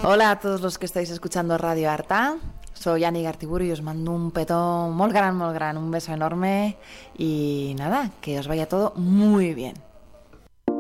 Hola a todos los que estáis escuchando Radio Arta. Soy Ani Gartiburu y os mando un petó muy gran, un beso enorme y nada, que os vaya todo muy bien.